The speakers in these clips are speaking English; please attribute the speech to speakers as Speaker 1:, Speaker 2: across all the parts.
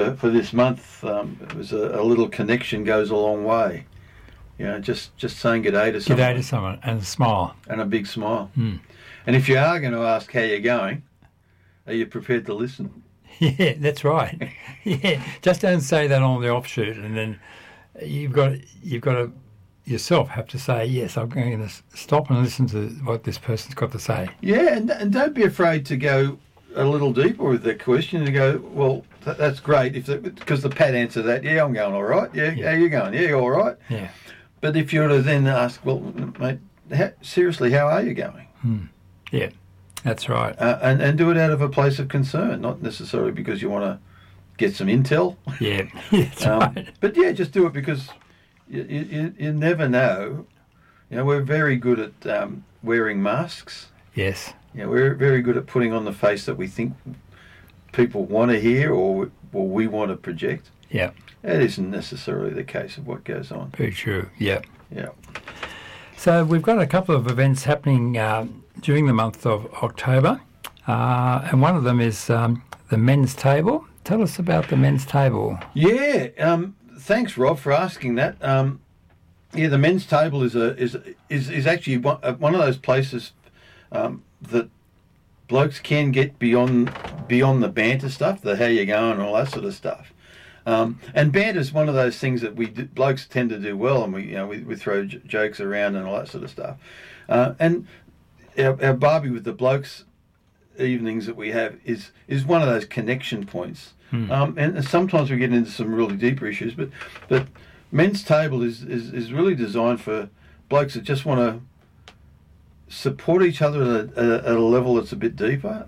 Speaker 1: for this month, it was a little connection goes a long way. You know, just saying good day to someone.
Speaker 2: Good day to someone and a smile.
Speaker 1: And a big smile. And if you are going to ask how you're going, are you prepared to listen?
Speaker 2: Yeah, that's right. Yeah, just don't say that on the offshoot, and then you've got to yourself have to say, yes, I'm going to stop and listen to what this person's got to say.
Speaker 1: Yeah, and don't be afraid to go a little deeper with that question and go, well, that's great, because the pat answer that, yeah, I'm going all right. Yeah, how you going? Yeah, all right.
Speaker 2: Yeah.
Speaker 1: But if you were to then ask, well, mate, seriously, how are you going?
Speaker 2: Yeah, that's right.
Speaker 1: And do it out of a place of concern, not necessarily because you want to get some intel.
Speaker 2: Yeah, that's right.
Speaker 1: But yeah, just do it because you never know. You know, we're very good at wearing masks.
Speaker 2: Yes.
Speaker 1: Yeah, we're very good at putting on the face that we think people want to hear or we want to project.
Speaker 2: Yeah.
Speaker 1: That isn't necessarily the case of what goes on.
Speaker 2: Very true. Yeah.
Speaker 1: Yeah.
Speaker 2: So we've got a couple of events happening during the month of October, and one of them is the men's table. Tell us about the men's table.
Speaker 1: Yeah. Thanks, Rob, for asking that. Yeah, the men's table is actually one of those places that blokes can get beyond the banter stuff, the how you going and all that sort of stuff. And banter is one of those things that blokes tend to do well, and we throw jokes around and all that sort of stuff. And our Barbie with the blokes evenings that we have is one of those connection points. And sometimes we get into some really deeper issues, but men's table is really designed for blokes that just want to support each other at a level that's a bit deeper.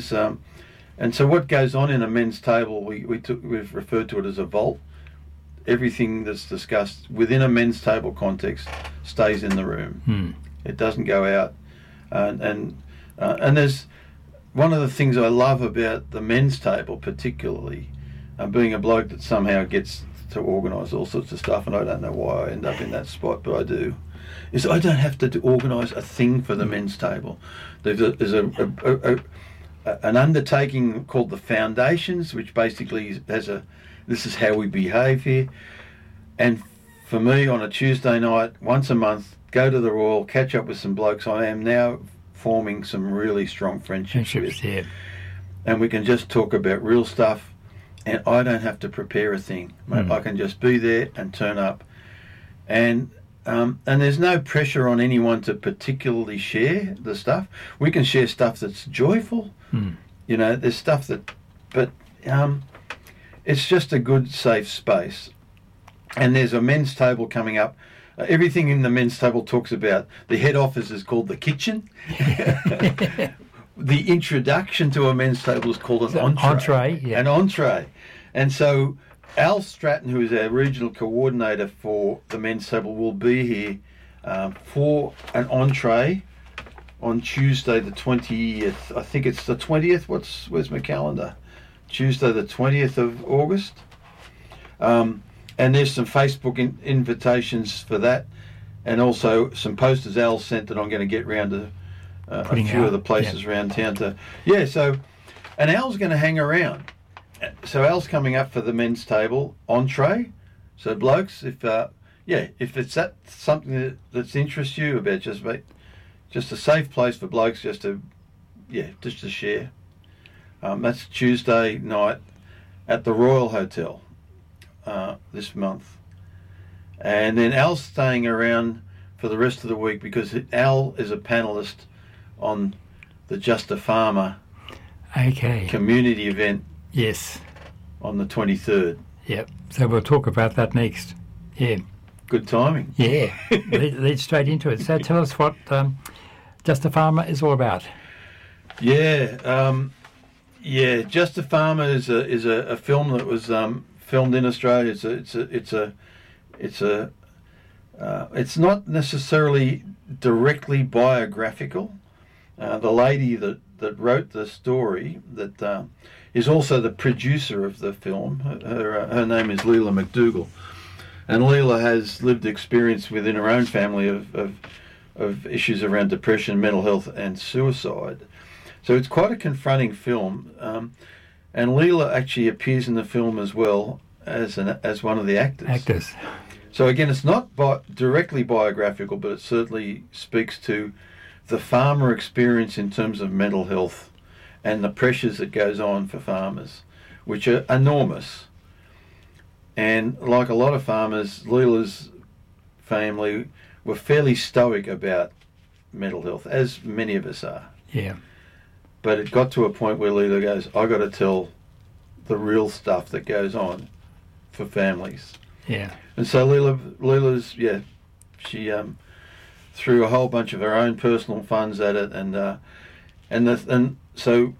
Speaker 1: And so what goes on in a men's table, we've referred to it as a vault. Everything that's discussed within a men's table context stays in the room. It doesn't go out. And there's one of the things I love about the men's table, particularly, being a bloke that somehow gets to organise all sorts of stuff, and I don't know why I end up in that spot, but I do, is I don't have to organise a thing for the men's table. There's an undertaking called the Foundations, which basically has this is how we behave here. And for me, on a Tuesday night, once a month, go to the Royal, catch up with some blokes I am now forming some really strong friendships with.
Speaker 2: Yeah.
Speaker 1: And we can just talk about real stuff, and I don't have to prepare a thing. Mate. I can just be there and turn up. And there's no pressure on anyone to particularly share the stuff. We can share stuff that's joyful. You know, there's stuff but it's just a good, safe space. And there's a men's table coming up. Everything in the men's table talks about the head office is called the kitchen. The introduction to a men's table is called an entree.
Speaker 2: Yeah.
Speaker 1: An entree. And so Al Stratton, who is our regional coordinator for the men's table, will be here for an entree on Tuesday the 20th. I think it's the 20th. Where's my calendar? Tuesday the 20th of August. And there's some Facebook invitations for that, and also some posters Al sent that I'm going to get round to a few of the places around town to. Yeah, so, and Al's going to hang around. So Al's coming up for the men's table entree. So blokes, if it's something that's interests you about just a safe place for blokes just to share. That's Tuesday night at the Royal Hotel this month. And then Al's staying around for the rest of the week because Al is a panellist on the Just a Farmer community event.
Speaker 2: Yes.
Speaker 1: On the 23rd.
Speaker 2: Yep. So we'll talk about that next. Yeah.
Speaker 1: Good timing.
Speaker 2: Yeah. Lead straight into it. So tell us what Just a Farmer is all about.
Speaker 1: Yeah. Just a Farmer is a film that was filmed in Australia. It's not necessarily directly biographical. The lady that wrote the story that is also the producer of the film. Her name is Leela McDougall, and Leela has lived experience within her own family of issues around depression, mental health, and suicide. So it's quite a confronting film. And Leela actually appears in the film as well as one of the actors. So again, it's not directly biographical, but it certainly speaks to the farmer experience in terms of mental health and the pressures that goes on for farmers, which are enormous. And like a lot of farmers, Leela's family were fairly stoic about mental health, as many of us are.
Speaker 2: Yeah. But
Speaker 1: it got to a point where Leela goes, I got to tell the real stuff that goes on for families.
Speaker 2: Yeah.
Speaker 1: And so Leela's she threw a whole bunch of her own personal funds at it, so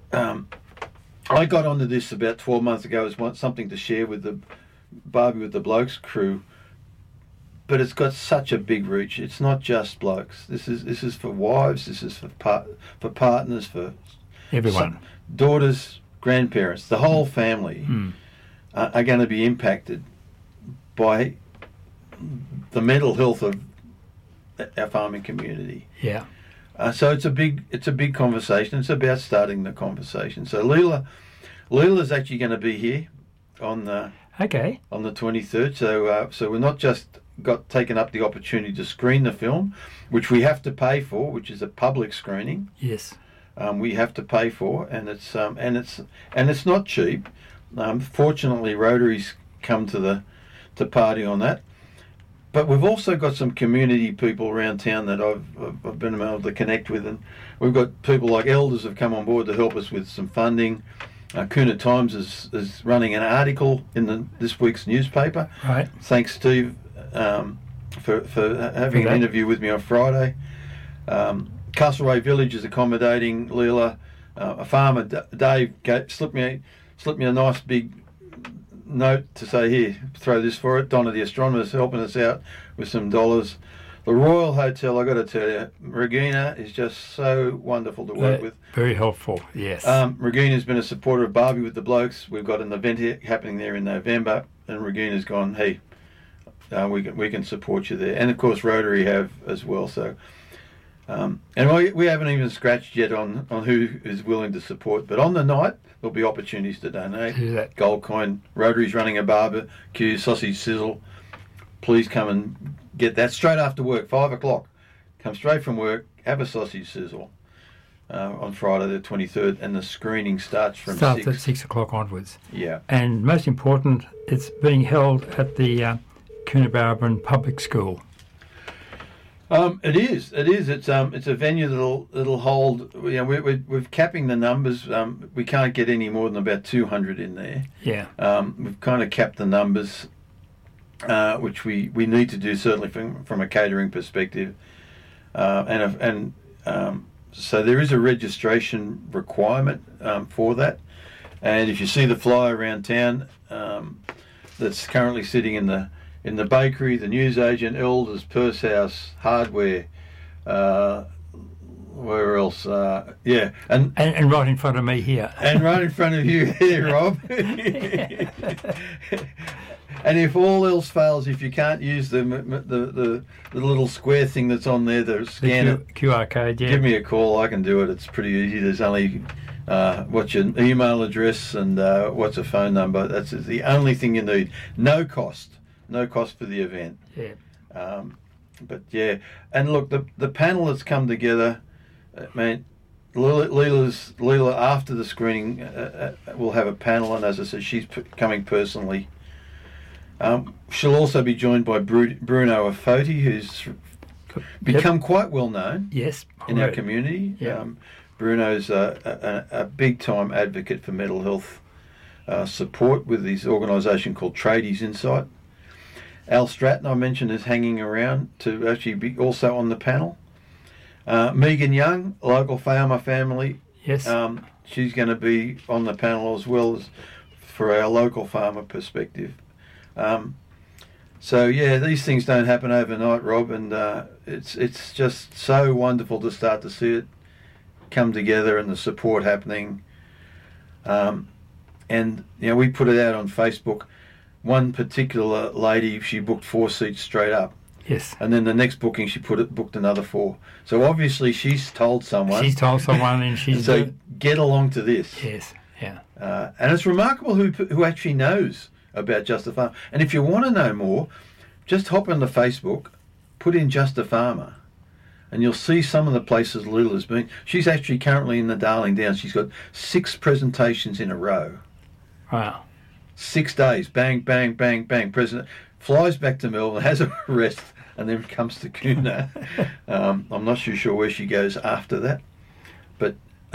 Speaker 1: I got onto this about 12 months ago as something to share with the Barbie with the Blokes crew. But it's got such a big reach. It's not just blokes. This is for wives. This is for partners, for
Speaker 2: everyone,
Speaker 1: daughters, grandparents, the whole family are going to be impacted by the mental health of our farming community.
Speaker 2: Yeah.
Speaker 1: So it's a big conversation. It's about starting the conversation. So Leela's actually going to be here on the 23rd. So we're not just taken up the opportunity to screen the film, which we have to pay for, which is a public screening.
Speaker 2: Yes.
Speaker 1: We have to pay for, and it's not cheap. Fortunately, Rotary's come to party on that. But we've also got some community people around town that I've been able to connect with, and we've got people like elders have come on board to help us with some funding. Cooner Times is running an article in this week's newspaper.
Speaker 2: Right.
Speaker 1: Thanks, Steve, for having an interview with me on Friday. Castlereagh Village is accommodating Leela. A farmer, Dave, slipped me a nice big note to say, here, throw this for it. Donna the astronomer is helping us out with some dollars. The Royal Hotel, I got to tell you, Regina is just so wonderful to work with.
Speaker 2: Very helpful, yes.
Speaker 1: Regina's been a supporter of Barbie with the Blokes. We've got an event here happening there in November, and Regina's gone, hey, we can support you there. And of course Rotary have as well. So and we haven't even scratched yet on who is willing to support, but on the night there'll be opportunities to donate. Gold coin. Rotary's running a barbecue, sausage sizzle. Please come and get that straight after work, 5 o'clock. Come straight from work, have a sausage sizzle on Friday the 23rd, and the screening starts from 6.
Speaker 2: At 6 o'clock onwards.
Speaker 1: Yeah.
Speaker 2: And most important, it's being held at the Coonabarabran Public School.
Speaker 1: It is. It's a venue that'll hold. You know, we're capping the numbers. We can't get any more than about 200 in there.
Speaker 2: Yeah.
Speaker 1: We've kind of capped the numbers, which we need to do certainly from a catering perspective, so there is a registration requirement for that. And if you see the flyer around town, that's currently sitting in the bakery, the newsagent, Elders, Purse House, Hardware, where else? Yeah. And
Speaker 2: right in front of me here.
Speaker 1: And right in front of you here, Rob. And if all else fails, if you can't use the little square thing that's on there, the scan
Speaker 2: QR code, yeah.
Speaker 1: Give me a call. I can do it. It's pretty easy. There's only what's your email address and what's a phone number. That's the only thing you need. No cost for the event.
Speaker 2: Yeah.
Speaker 1: But yeah, and look, the panel that's come together, man. Leela after the screening will have a panel, and as I said, she's coming personally. She'll also be joined by Bruno Afoti, who's become quite well known in our community.
Speaker 2: Yep.
Speaker 1: Bruno's a big time advocate for mental health support with his organisation called Tradies Insight. Al Stratton, I mentioned, is hanging around to actually be also on the panel. Megan Young, local farmer family.
Speaker 2: Yes.
Speaker 1: She's going to be on the panel as well as for our local farmer perspective. So yeah, these things don't happen overnight, Rob, and it's just so wonderful to start to see it come together and the support happening. And you know, we put it out on Facebook. One particular lady, she booked 4 seats straight up.
Speaker 2: Yes.
Speaker 1: And then the next booking, she booked another 4. So obviously she's told someone.
Speaker 2: And
Speaker 1: so get along to this.
Speaker 2: Yes. Yeah.
Speaker 1: And it's remarkable who actually knows about Just a Farmer. And if you want to know more, just hop on the Facebook, put in Just a Farmer, and you'll see some of the places Leila's been. She's actually currently in the Darling Downs. She's got 6 presentations in a row.
Speaker 2: Wow.
Speaker 1: 6 days, bang, bang, bang, bang. President flies back to Melbourne, has a rest, and then comes to Kuna. I'm not too sure where she goes after that, but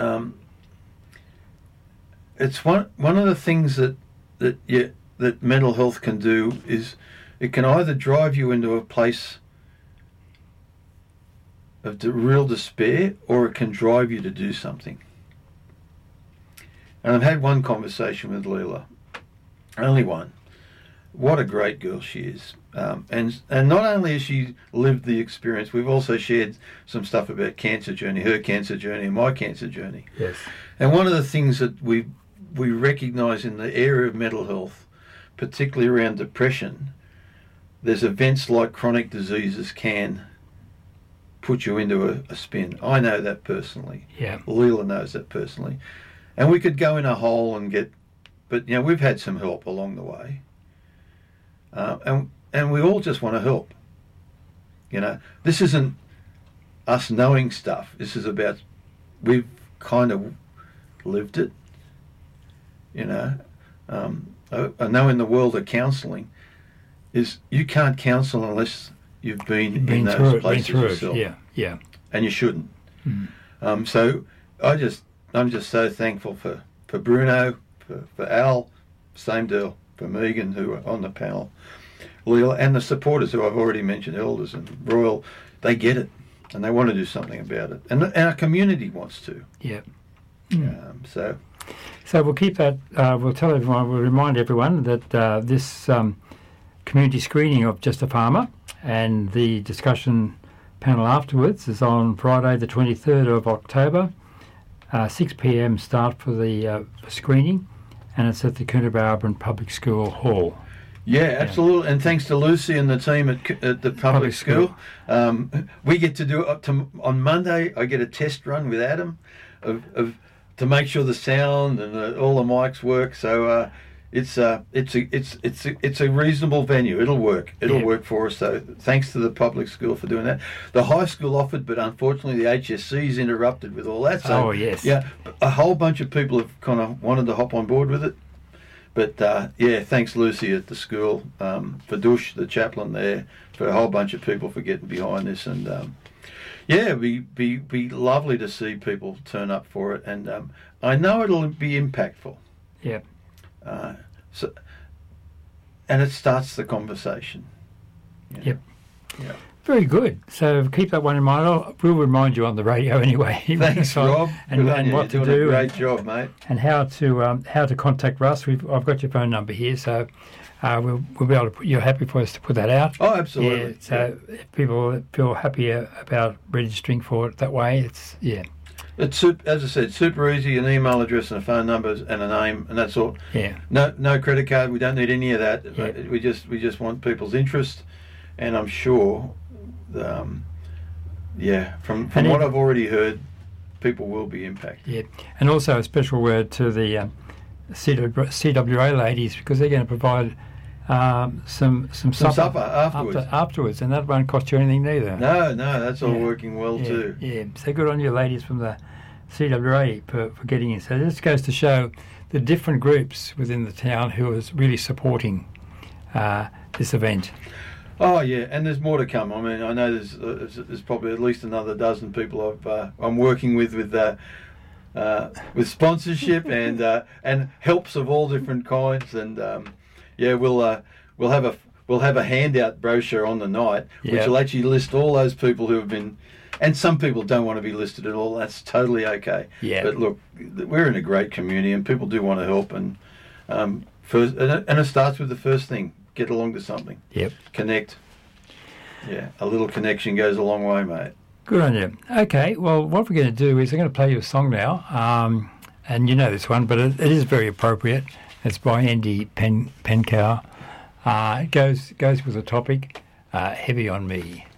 Speaker 1: it's one of the things that mental health can do is it can either drive you into a place of real despair, or it can drive you to do something. And I've had one conversation with Leila, only one. What a great girl she is. And not only has she lived the experience, we've also shared some stuff about cancer journey, her cancer journey and my cancer journey.
Speaker 2: Yes.
Speaker 1: And one of the things that we recognise in the area of mental health, particularly around depression, there's events like chronic diseases can put you into a spin. I know that personally.
Speaker 2: Yeah.
Speaker 1: Leila knows that personally. And we could go in a hole and but we've had some help along the way. And we all just want to help. This isn't us knowing stuff. This is about, we've kind of lived it. I know in the world of counselling is you can't counsel unless you've been in those places yourself.
Speaker 2: Yeah.
Speaker 1: And you shouldn't.
Speaker 2: Mm.
Speaker 1: So I'm just so thankful for Bruno, for Al, same deal, for Megan, who are on the panel, Leila, and the supporters who I've already mentioned, Elders and Royal. They get it, and they want to do something about it, and our community wants to.
Speaker 2: Yeah.
Speaker 1: So
Speaker 2: we'll keep that. We'll tell everyone. We'll remind everyone that this community screening of Just a Farmer and the discussion panel afterwards is on Friday, the 23rd of October. 6 p.m. start for the screening, and it's at the Coonabarabran Public School Hall.
Speaker 1: Yeah, absolutely. And thanks to Lucy and the team at the public school. We get to do it on Monday. I get a test run with Adam to make sure the sound and all the mics work. So it's a reasonable venue. It'll work. It'll work for us. So thanks to the public school for doing that. The high school offered, but unfortunately the HSC's interrupted with all that. So, yeah, a whole bunch of people have kind of wanted to hop on board with it. But thanks Lucy at the school, for Dush, the chaplain there, for a whole bunch of people for getting behind this, and it'd be lovely to see people turn up for it, and I know it'll be impactful.
Speaker 2: Yeah.
Speaker 1: And it starts the conversation.
Speaker 2: Yep.
Speaker 1: Yeah.
Speaker 2: Very good. So keep that one in mind. We'll remind you on the radio anyway.
Speaker 1: Thanks, Rob.
Speaker 2: And what to do.
Speaker 1: Great job, mate.
Speaker 2: And how to contact Russ. I've got your phone number here, so we'll be able to. You're happy for us to put that out?
Speaker 1: Oh, absolutely.
Speaker 2: Yeah. So if people feel happier about registering for it that way, it's.
Speaker 1: It's, as I said, super easy. An email address and a phone number and a name, and that's all.
Speaker 2: Yeah.
Speaker 1: No credit card. We don't need any of that.
Speaker 2: Yeah.
Speaker 1: We just want people's interest, and I'm sure. From what I've already heard, people will be impacted.
Speaker 2: Yeah, and also a special word to the CWA ladies, because they're going to provide some supper afterwards, and that won't cost you anything neither.
Speaker 1: No, that's all working well too.
Speaker 2: Yeah, so good on you ladies from the CWA for getting in. So this goes to show the different groups within the town who is really supporting this event.
Speaker 1: Oh yeah, and there's more to come. I mean, I know there's probably at least another dozen people I'm working with sponsorship and helps of all different kinds. And we'll have a handout brochure on the night, which will actually list all those people who have been. And some people don't want to be listed at all. That's totally okay.
Speaker 2: Yeah.
Speaker 1: But look, we're in a great community, and people do want to help. And first, and it starts with the first thing. Get along to something.
Speaker 2: Yep.
Speaker 1: Connect. Yeah, a little connection goes a long way, mate.
Speaker 2: Good on you. Okay, well, what we're going to do is I'm going to play you a song now, and you know this one, but it is very appropriate. It's by Andy Penkow. It goes with the topic, Heavy on Me.